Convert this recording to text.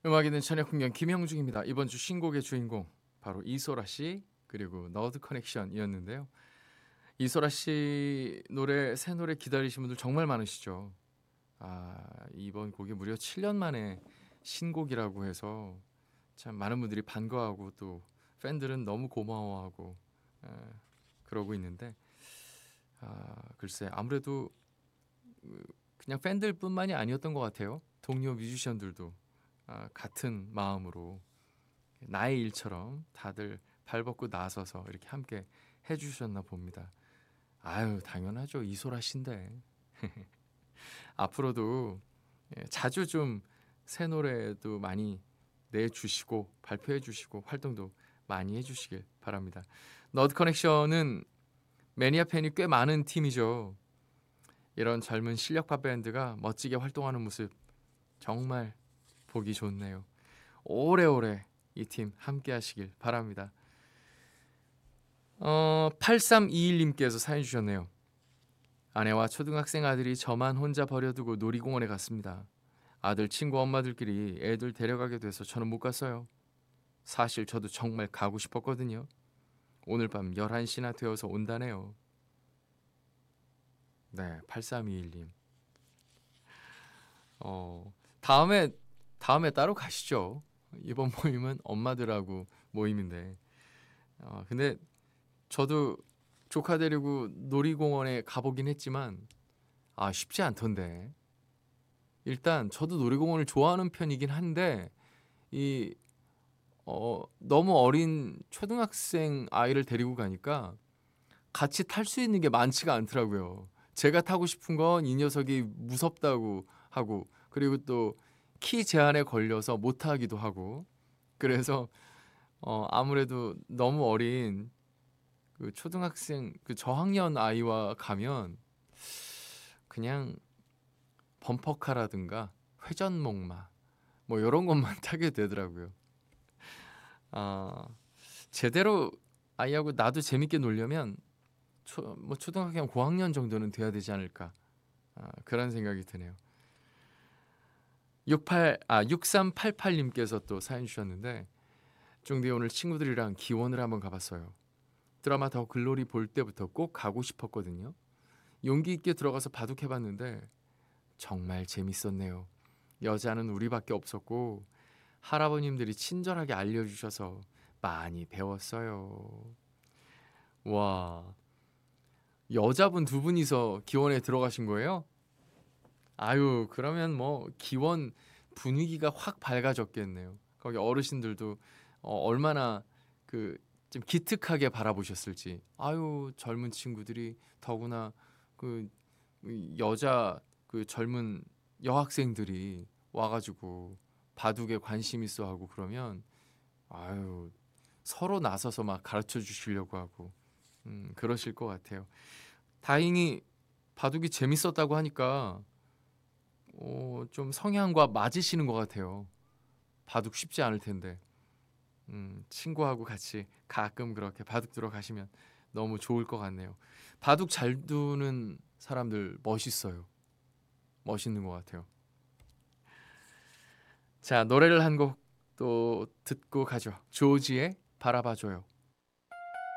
음악 있는 저녁 풍경 김형중입니다. 이번 주 신곡의 주인공 바로 이소라 씨 그리고 너드 커넥션이었는데요. 이소라 씨 노래 새 노래 기다리신 분들 정말 많으시죠. 이번 곡이 무려 7년 만에 신곡이라고 해서 참 많은 분들이 반가워하고 또 팬들은 너무 고마워하고 에, 그러고 있는데 글쎄 아무래도 그냥 팬들뿐만이 아니었던 것 같아요. 동료 뮤지션들도 같은 마음으로 나의 일처럼 다들 발벗고 나서서 이렇게 함께 해주셨나 봅니다. 아유 당연하죠. 이소라 씨인데 앞으로도 자주 좀 새 노래도 많이 내주시고 발표해 주시고 활동도 많이 해주시길 바랍니다. 너드 커넥션은 매니아 팬이 꽤 많은 팀이죠. 이런 젊은 실력파 밴드가 멋지게 활동하는 모습 정말 보기 좋네요. 오래오래 이 팀 함께 하시길 바랍니다. 8321님께서 사연 주셨네요. 아내와 초등학생 아들이 저만 혼자 버려두고 놀이공원에 갔습니다. 아들 친구 엄마들끼리 애들 데려가게 돼서 저는 못 갔어요. 사실 저도 정말 가고 싶었거든요. 오늘 밤 11시나 되어서 온다네요. 네, 8321님. 다음에 따로 가시죠. 이번 모임은 엄마들하고 모임인데. 근데 저도 조카 데리고 놀이공원에 가보긴 했지만 쉽지 않던데. 일단 저도 놀이공원을 좋아하는 편이긴 한데 이 너무 어린 초등학생 아이를 데리고 가니까 같이 탈 수 있는 게 많지가 않더라고요. 제가 타고 싶은 건 이 녀석이 무섭다고 하고 그리고 또 키 제한에 걸려서 못 타기도 하고 그래서 아무래도 너무 어린 그 초등학생 그 저학년 아이와 가면 그냥 범퍼카라든가 회전목마 뭐 이런 것만 타게 되더라고요. 아, 제대로 아이하고 나도 재밌게 놀려면 초등학교 고학년 정도는 돼야 되지 않을까 그런 생각이 드네요. 6388님께서 또 사연 주셨는데 쫑디 오늘 친구들이랑 기원을 한번 가봤어요. 드라마 더 글로리 볼 때부터 꼭 가고 싶었거든요. 용기 있게 들어가서 바둑해봤는데 정말 재밌었네요. 여자는 우리밖에 없었고 할아버님들이 친절하게 알려주셔서 많이 배웠어요. 와, 여자분 두 분이서 기원에 들어가신 거예요? 아유, 그러면 뭐 기원 분위기가 확 밝아졌겠네요. 거기 어르신들도 얼마나 그 좀 기특하게 바라보셨을지. 아유, 젊은 친구들이 더구나 그 여자 그 젊은 여학생들이 와가지고 바둑에 관심 있어 하고 그러면 아유 서로 나서서 막 가르쳐 주시려고 하고 그러실 것 같아요. 다행히 바둑이 재밌었다고 하니까 좀 성향과 맞으시는 것 같아요. 바둑 쉽지 않을 텐데 친구하고 같이 가끔 그렇게 바둑 두러 가시면 너무 좋을 것 같네요. 바둑 잘 두는 사람들 멋있어요. 멋있는 것 같아요. 자, 노래를 한 곡 또 듣고 가죠. 조지의 바라봐줘요.